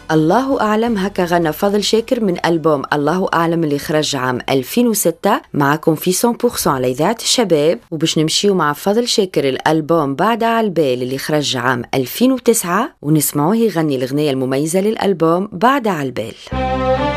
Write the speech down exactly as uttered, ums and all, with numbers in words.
الله أعلم. هكا غنى فضل شاكر من ألبوم الله أعلم اللي خرج عام ألفين وستة. معكم في مية بالمية على إذاعة الشباب، وباش نمشيو مع فضل شاكر الألبوم بعد عالبال اللي خرج عام ألفين وتسعة، ونسمعوه يغني الغنية المميزة للألبوم بعد عالبال.